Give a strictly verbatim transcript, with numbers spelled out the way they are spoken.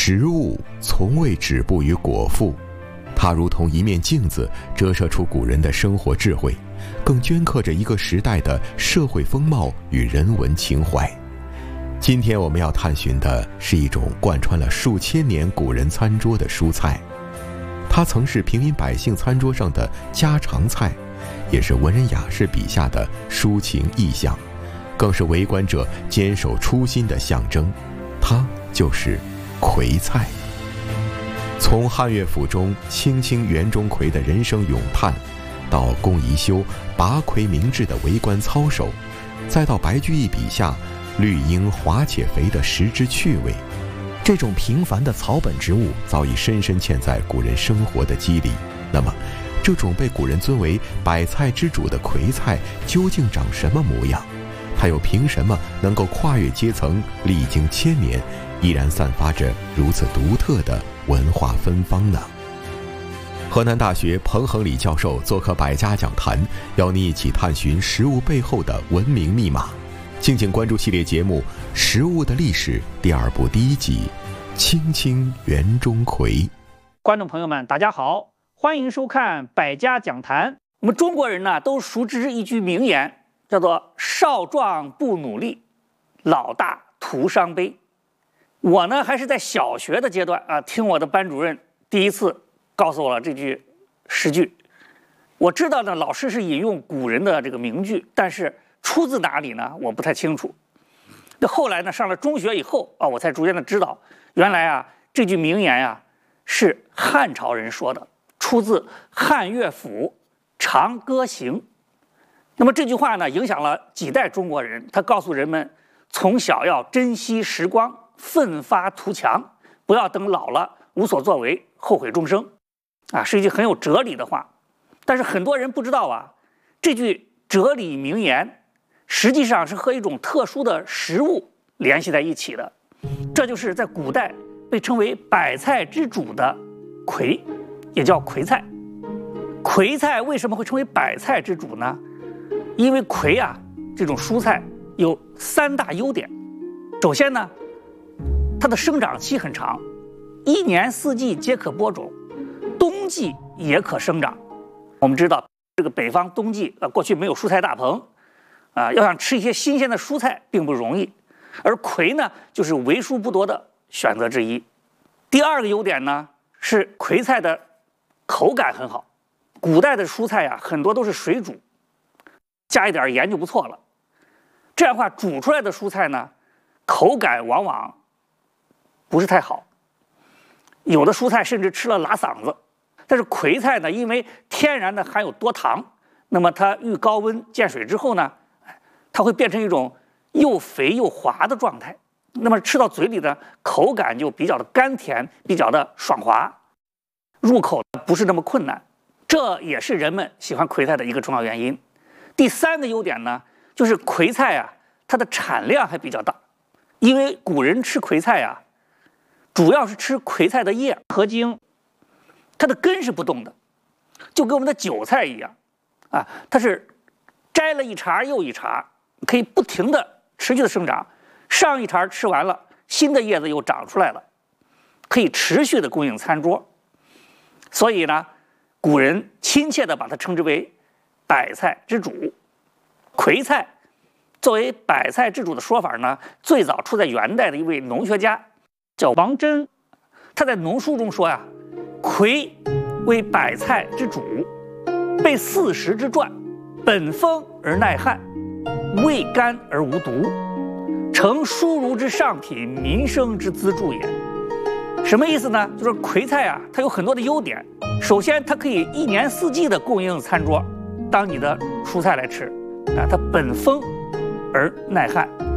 食物从未止步于果腹，它如同一面镜子，折射出古人的生活智慧，更镌刻着一个时代的社会风貌与人文情怀。今天我们要探寻的是一种贯穿了数千年古人餐桌的蔬菜，它曾是平民百姓餐桌上的家常菜，也是文人雅士笔下的抒情意象，更是为官者坚守初心的象征。它就是葵菜。从汉乐府中青青园中葵的人生咏叹，到龚宜修拔葵明志的为官操守，再到白居易笔下绿英滑且肥的食之趣味，这种平凡的草本植物早已深深嵌在古人生活的肌理。那么这种被古人尊为百菜之主的葵菜究竟长什么模样？它又凭什么能够跨越阶层，历经千年，依然散发着如此独特的文化芬芳呢？河南大学彭恒礼教授做客百家讲坛，邀你一起探寻食物背后的文明密码。敬请关注系列节目《食物的历史》第二部第一集《青青园中葵》。 观众朋友们，大家好，欢迎收看百家讲坛。我们中国人呢，都熟知一句名言，叫做“少壮不努力，老大徒伤悲”。我呢，还是在小学的阶段啊，听我的班主任第一次告诉我了这句诗句。我知道呢，老师是引用古人的这个名句，但是出自哪里呢？我不太清楚。那后来呢，上了中学以后啊，我才逐渐的知道，原来啊，这句名言呀、啊、是汉朝人说的，出自汉乐府《长歌行》。那么这句话呢，影响了几代中国人。他告诉人们，从小要珍惜时光，奋发图强，不要等老了无所作为，后悔终生。啊，是一句很有哲理的话。但是很多人不知道啊，这句哲理名言实际上是和一种特殊的食物联系在一起的，这就是在古代被称为百菜之主的葵，也叫葵菜。葵菜为什么会成为百菜之主呢？因为葵啊，这种蔬菜有三大优点。首先呢，它的生长期很长，一年四季皆可播种，冬季也可生长。我们知道这个北方冬季呃过去没有蔬菜大棚啊、呃，要想吃一些新鲜的蔬菜并不容易，而葵呢就是为数不多的选择之一。第二个优点呢是葵菜的口感很好。古代的蔬菜啊，很多都是水煮，加一点盐就不错了。这样的话，煮出来的蔬菜呢，口感往往不是太好，有的蔬菜甚至吃了拉嗓子。但是葵菜呢，因为天然的含有多糖，那么它遇高温见水之后呢，它会变成一种又肥又滑的状态。那么吃到嘴里的口感就比较的甘甜，比较的爽滑，入口不是那么困难。这也是人们喜欢葵菜的一个重要原因。第三个优点呢，就是葵菜啊，它的产量还比较大。因为古人吃葵菜啊，主要是吃葵菜的叶和茎，它的根是不动的，就跟我们的韭菜一样啊，它是摘了一茬又一茬，可以不停的持续的生长。上一茬吃完了，新的叶子又长出来了，可以持续的供应餐桌。所以呢，古人亲切地把它称之为百菜之主。葵菜作为百菜之主的说法呢，最早出在元代的一位农学家叫王真，他在农书中说呀、啊，葵为百菜之主，备四时之传，本风而耐旱，味甘而无毒，成蔬儒之上品，民生之资助也。什么意思呢？就是葵菜啊，它有很多的优点。首先，它可以一年四季的供应餐桌，当你的蔬菜来吃啊。它本风而耐旱，